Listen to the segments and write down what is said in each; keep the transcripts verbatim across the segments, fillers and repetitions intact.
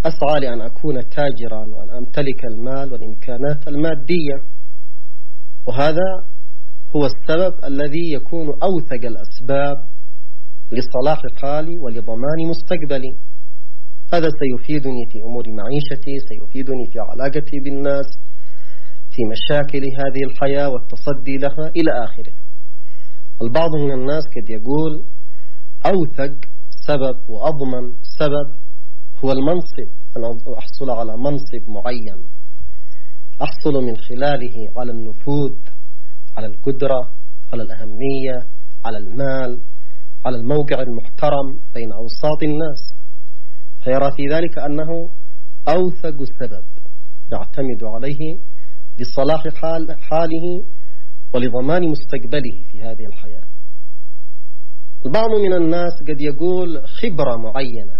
أسعى لأن أكون تاجرا وأن أمتلك المال والإمكانات المادية، وهذا هو السبب الذي يكون أوثق الأسباب لصلاح حالي ولضمان مستقبلي. هذا سيفيدني في أمور معيشتي، سيفيدني في علاقتي بالناس، في مشاكل هذه الحياة والتصدي لها إلى آخره. البعض من الناس قد يقول أوثق سبب وأضمن سبب هو المنصب، أن أحصل على منصب معين أحصل من خلاله على النفوذ، على القدرة، على الأهمية، على المال، على الموقع المحترم بين أوساط الناس، فيرى في ذلك أنه أوثق سبب يعتمد عليه لصلاح حال حاله ولضمان مستقبله في هذه الحياة. البعض من الناس قد يقول خبرة معينة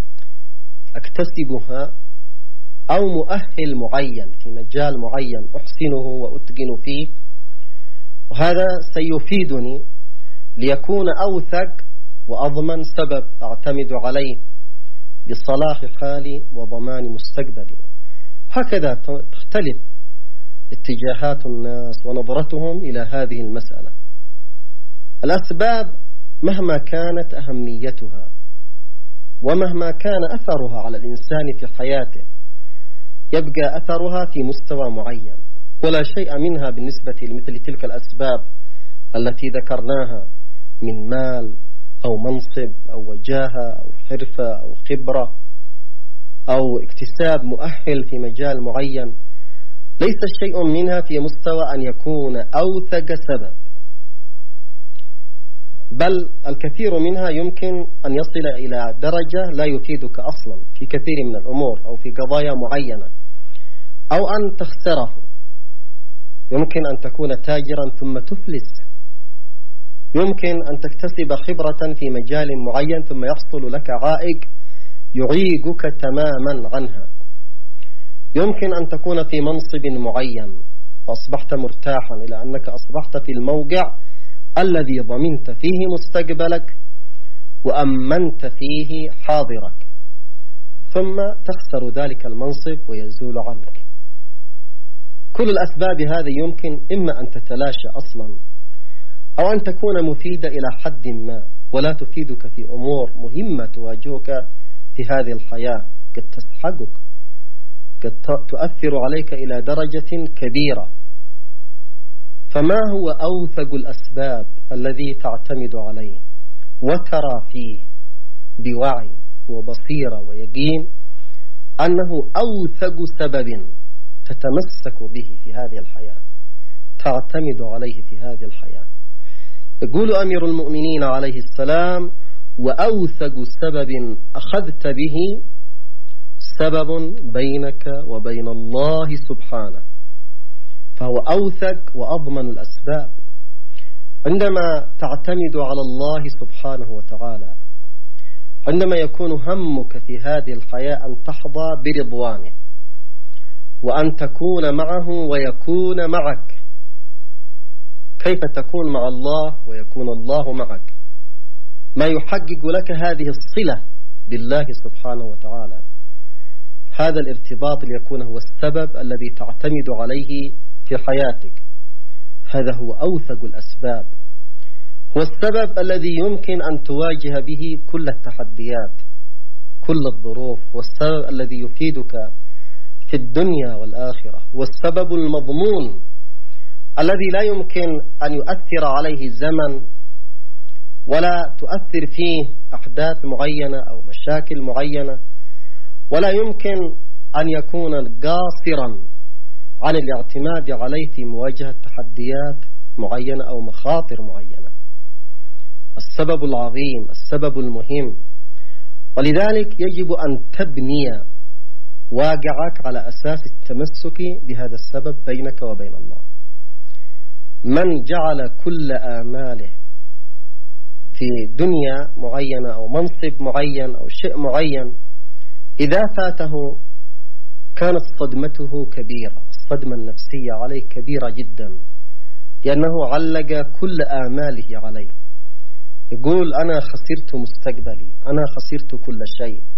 أكتسبها أو مؤهل معين في مجال معين أحسنه وأتقن فيه، وهذا سيفيدني ليكون أوثق وأضمن سبب أعتمد عليه لصلاح حالي وضمان مستقبلي. هكذا تختلف اتجاهات الناس ونظرتهم إلى هذه المسألة. الأسباب مهما كانت أهميتها ومهما كان أثرها على الإنسان في حياته يبقى أثرها في مستوى معين، ولا شيء منها بالنسبة لمثل تلك الأسباب التي ذكرناها من مال أو منصب أو وجاهة أو حرفة أو خبرة أو اكتساب مؤهل في مجال معين، ليس شيء منها في مستوى أن يكون أوثق سبب، بل الكثير منها يمكن أن يصل إلى درجة لا يفيدك أصلا في كثير من الأمور أو في قضايا معينة، أو أن تخسره. يمكن أن تكون تاجرا ثم تفلس، يمكن أن تكتسب خبرة في مجال معين ثم يحصل لك عائق يعيقك تماما عنها. يمكن أن تكون في منصب معين فأصبحت مرتاحا إلى أنك أصبحت في الموقع الذي ضمنت فيه مستقبلك وأمنت فيه حاضرك، ثم تخسر ذلك المنصب ويزول عنك. كل الأسباب هذه يمكن إما أن تتلاشى أصلا أو أن تكون مفيدة إلى حد ما ولا تفيدك في أمور مهمة تواجهك في هذه الحياة، قد تسحقك، قد تؤثر عليك إلى درجة كبيرة. فما هو أوثق الأسباب الذي تعتمد عليه وترى فيه بوعي وبصيرة ويقين أنه أوثق سبب تتمسك به في هذه الحياة، تعتمد عليه في هذه الحياة؟ يقول أمير المؤمنين عليه السلام: وأوثق سبب أخذت به سبب بينك وبين الله سبحانه. فهو أوثق وأضمن الأسباب. عندما تعتمد على الله سبحانه وتعالى، عندما يكون همك في هذه الحياة أن تحظى برضوانه وأن تكون معه ويكون معك، كيف تكون مع الله ويكون الله معك؟ ما يحقق لك هذه الصلة بالله سبحانه وتعالى، هذا الارتباط ليكون هو السبب الذي تعتمد عليه في حياتك. هذا هو أوثق الأسباب، هو السبب الذي يمكن أن تواجه به كل التحديات، كل الظروف، هو السبب الذي يفيدك في الدنيا والآخرة، هو السبب المضمون الذي لا يمكن أن يؤثر عليه الزمن ولا تؤثر فيه أحداث معينة أو مشاكل معينة، ولا يمكن أن يكون قاصرا عن الاعتماد عليه في مواجهة تحديات معينة أو مخاطر معينة. السبب العظيم، السبب المهم، ولذلك يجب أن تبني واقعك على أساس التمسك بهذا السبب بينك وبين الله. من جعل كل آماله في دنيا معينة أو منصب معين أو شيء معين، إذا فاته كانت صدمته كبيرة، الصدمة النفسية عليه كبيرة جدا، لأنه علق كل آماله عليه. يقول: أنا خسرت مستقبلي، أنا خسرت كل شيء.